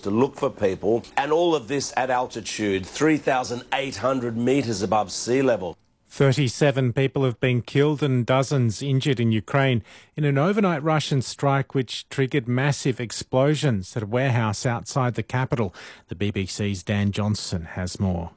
to look for people, and all of this at altitude, 3,800 metres above sea level. 37 people have been killed and dozens injured in Ukraine in an overnight Russian strike which triggered massive explosions at a warehouse outside the capital. The BBC's Dan Johnson has more.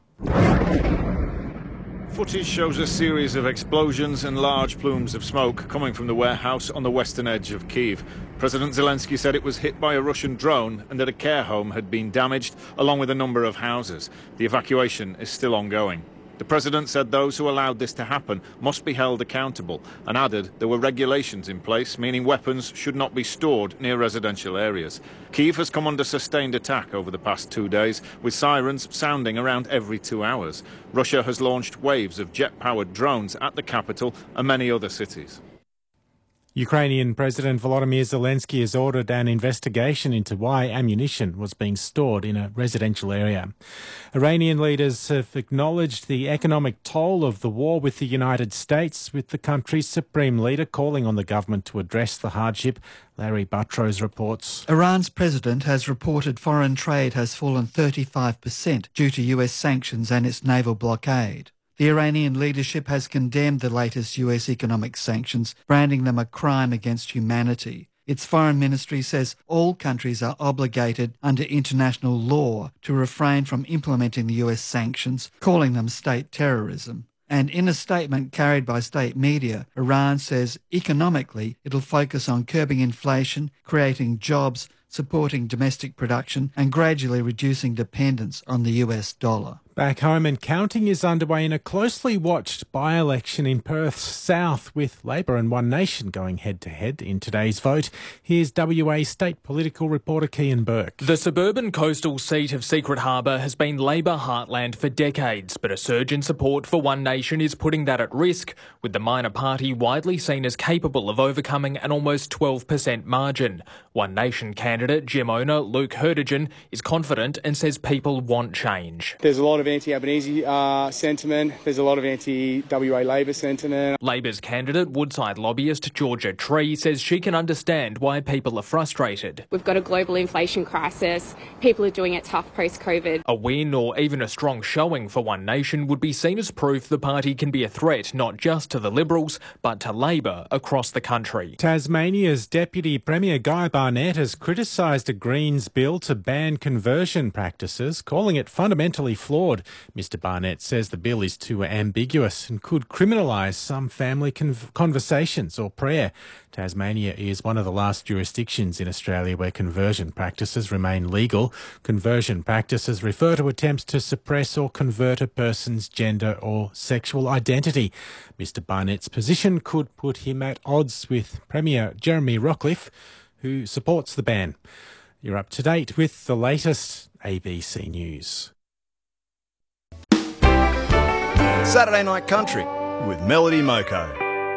Footage shows a series of explosions and large plumes of smoke coming from the warehouse on the western edge of Kyiv. President Zelensky said it was hit by a Russian drone and that a care home had been damaged, along with a number of houses. The evacuation is still ongoing. The president said those who allowed this to happen must be held accountable and added there were regulations in place, meaning weapons should not be stored near residential areas. Kyiv has come under sustained attack over the past 2 days, with sirens sounding around every 2 hours. Russia has launched waves of jet-powered drones at the capital and many other cities. Ukrainian President Volodymyr Zelensky has ordered an investigation into why ammunition was being stored in a residential area. Iranian leaders have acknowledged the economic toll of the war with the United States, with the country's supreme leader calling on the government to address the hardship. Larry Buttrose reports. Iran's president has reported foreign trade has fallen 35% due to US sanctions and its naval blockade. The Iranian leadership has condemned the latest US economic sanctions, branding them a crime against humanity. Its foreign ministry says all countries are obligated under international law to refrain from implementing the US sanctions, calling them state terrorism. And in a statement carried by state media, Iran says economically it'll focus on curbing inflation, creating jobs, supporting domestic production and gradually reducing dependence on the US dollar. Back home, and counting is underway in a closely watched by-election in Perth's south, with Labor and One Nation going head-to-head in today's vote. Here's WA State political reporter Cian Burke. The suburban coastal seat of Secret Harbour has been Labor heartland for decades, but a surge in support for One Nation is putting that at risk, with the minor party widely seen as capable of overcoming an almost 12% margin. One Nation candidate Gem owner Luke Hurtigan is confident and says people want change. There's a lot of anti-Albanese sentiment. There's a lot of anti-WA Labor sentiment. Labor's candidate, Woodside lobbyist Georgia Tree, says she can understand why people are frustrated. We've got a global inflation crisis. People are doing it tough post-COVID. A win or even a strong showing for One Nation would be seen as proof the party can be a threat not just to the Liberals but to Labor across the country. Tasmania's Deputy Premier Guy Barnett has criticised a Greens bill to ban conversion practices, calling it fundamentally flawed. Mr Barnett says the bill is too ambiguous and could criminalise some family conversations or prayer. Tasmania is one of the last jurisdictions in Australia where conversion practices remain legal. Conversion practices refer to attempts to suppress or convert a person's gender or sexual identity. Mr Barnett's position could put him at odds with Premier Jeremy Rockliff, who supports the ban. You're up to date with the latest ABC News. Saturday Night Country with Melody Moko.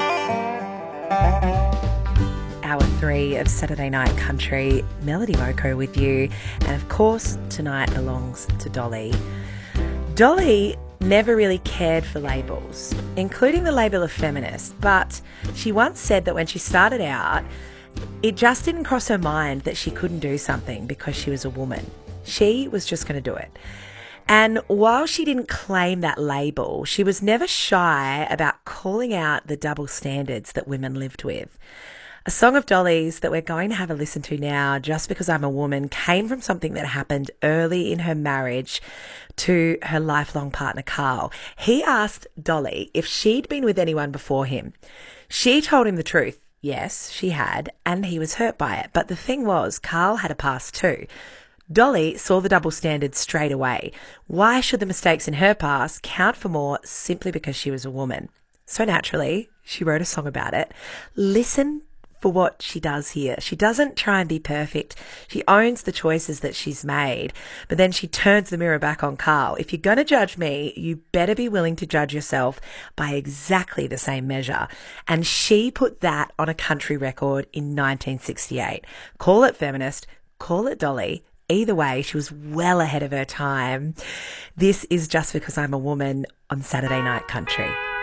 Hour 3 of Saturday Night Country, Melody Moko with you. And of course, tonight belongs to Dolly. Dolly never really cared for labels, including the label of feminist, but she once said that when she started out, it just didn't cross her mind that she couldn't do something because she was a woman. She was just going to do it. And while she didn't claim that label, she was never shy about calling out the double standards that women lived with. A song of Dolly's that we're going to have a listen to now, Just Because I'm a Woman, came from something that happened early in her marriage to her lifelong partner, Carl. He asked Dolly if she'd been with anyone before him. She told him the truth. Yes, she had, and he was hurt by it. But the thing was, Carl had a past too. Dolly saw the double standard straight away. Why should the mistakes in her past count for more simply because she was a woman? So naturally, she wrote a song about it. Listen for what she does here. She doesn't try and be perfect. She owns the choices that she's made, but then she turns the mirror back on Carl. If you're going to judge me, you better be willing to judge yourself by exactly the same measure. And she put that on a country record in 1968. Call it feminist, call it Dolly. Either way, she was well ahead of her time. This is Just Because I'm a Woman on Saturday Night Country.